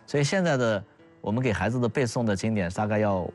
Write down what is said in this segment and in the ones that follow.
所以现在的我们给孩子的背诵的经典，大概要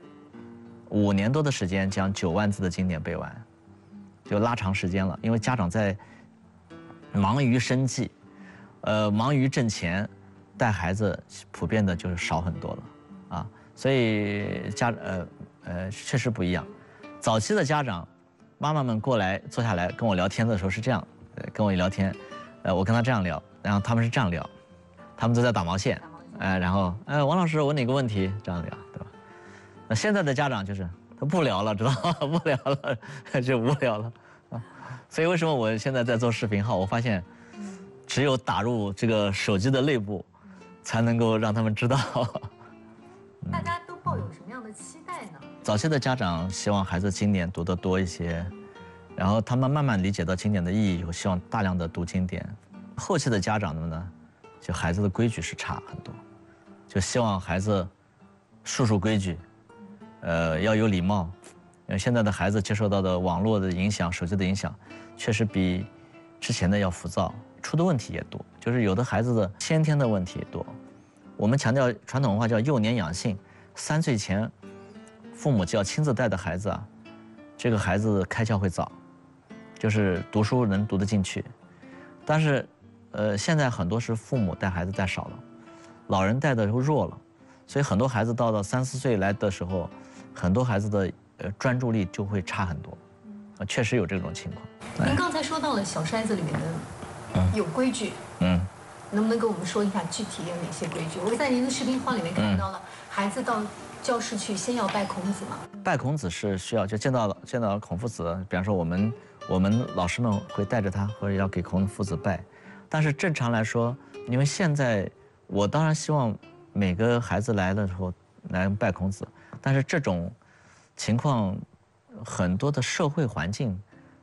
5年多的时间将9万字的经典背完，就拉长时间了。因为家长在忙于生计，忙于挣钱，带孩子普遍的就是少很多了啊。所以确实不一样。早期的家长，妈妈们过来坐下来跟我聊天的时候是这样，跟我一聊天，我跟他这样聊，然后他们是这样聊，他们都在打毛线，然后王老师问你个问题，这样聊，对吧？那现在的家长就是他不聊了，知道吗？不聊了，就无聊了啊。所以为什么我现在在做视频号？我发现，只有打入这个手机的内部，才能够让他们知道。 大家都抱有什么样的期待呢？ 早期的家长希望孩子经典读得多一些，然后他们慢慢理解到经典的意义以后，希望大量的读经典。后期的家长们呢，就孩子的规矩是差很多，就希望孩子束规矩，要有礼貌。因为现在的孩子接受到的网络的影响、手机的影响，确实比之前的要浮躁，出的问题也多。就是有的孩子的先天的问题也多。我们强调传统文化叫幼年养性，3岁前，父母就要亲自带的孩子啊，这个孩子开窍会早，就是读书能读得进去。但是，现在很多是父母带孩子带少了，老人带的又弱了，所以很多孩子到了3、4岁来的时候，很多孩子的专注力就会差很多，确实有这种情况。 您刚才说到了小筛子里面的有规矩，能不能跟我们说一下具体有哪些规矩？我在您的视频号里面看到了，孩子到教室去先要拜孔子嘛？拜孔子是需要就见到了孔夫子，比方说我们老师们会带着他，或者要给孔夫子拜。但是正常来说，因为现在我当然希望每个孩子来的时候来拜孔子，但是这种情况很多的社会环境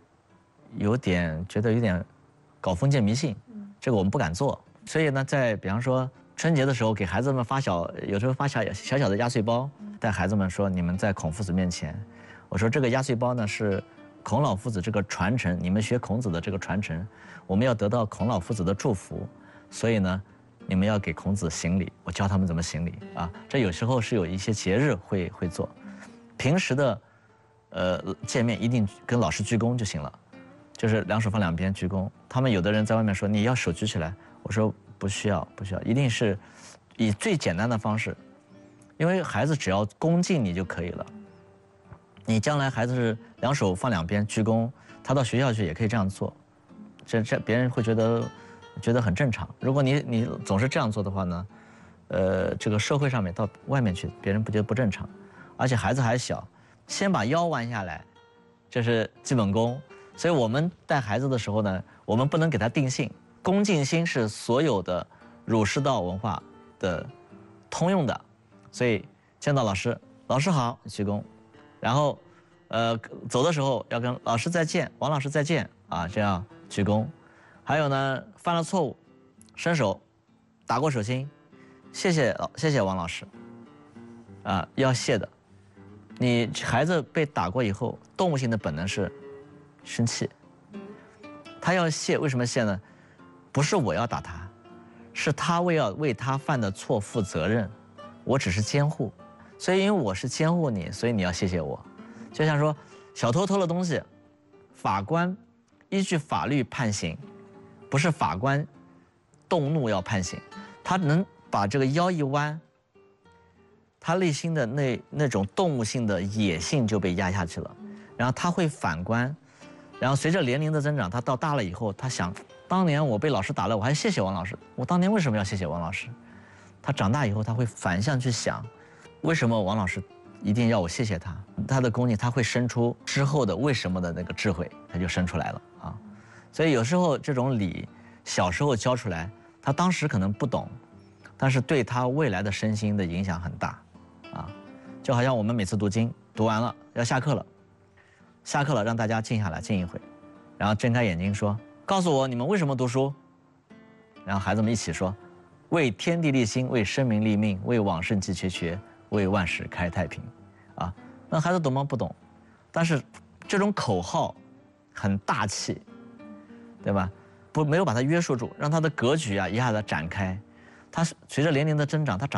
觉得有点搞封建迷信，这个我们不敢做。所以呢，在比方说春节的时候，给孩子们有时候发小小的压岁包，带孩子们说你们在孔夫子面前，我说这个压岁包呢是孔老夫子这个传承，你们学孔子的这个传承，我们要得到孔老夫子的祝福，所以呢，你们要给孔子行礼，我教他们怎么行礼啊。这有时候是有一些节日会做，平时的见面一定跟老师鞠躬就行了，就是2手放两边鞠躬。他们有的人在外面说你要手举起来，我说不需要，一定是以最简单的方式，因为孩子只要恭敬你就可以了。你将来孩子是2手放两边鞠躬，他到学校去也可以这样做，这别人会觉得很正常。如果你总是这样做的话呢，这个社会上面到外面去，别人不觉得不正常，而且孩子还小，先把腰弯下来，这是基本功。所以我们带孩子的时候呢，我们不能给他定性，恭敬心是所有的儒释道文化的通用的。所以见到老师好，鞠躬，然后走的时候要跟老师再见，王老师再见啊，这样鞠躬。还有呢，犯了错误，伸手打过手心，谢谢王老师啊，要谢的。你孩子被打过以后，动物性的本能是生气，他要谢，为什么谢呢？不是我要打他，是他要为他犯的错负责任，我只是监护，所以因为我是监护你，所以你要谢谢我。就像说小偷偷了东西，法官依据法律判刑，不是法官动怒要判刑，他能把这个腰一弯，他内心的那种动物性的野性就被压下去了，然后他会反观，然后随着年龄的增长，他到大了以后，他想，当年我被老师打了，我还谢谢王老师，我当年为什么要谢谢王老师？他长大以后，他会反向去想，为什么王老师一定要我谢谢他？他的功力，他会生出之后的为什么的那个智慧，他就生出来了啊。所以有时候这种理，小时候教出来，他当时可能不懂，但是对他未来的身心的影响很大啊。就好像我们每次读经，读完了要下课了，让大家静下来，静一会，然后睁开眼睛说，告诉我你们为什么读书？然后孩子们一起说，为天地立心，为生民立命，为往圣继绝学，为万世开太平。啊，那孩子懂吗？不懂，但是这种口号很大气，对吧？没有把他约束住，让他的格局啊一下子展开。他随着年龄的增长，他长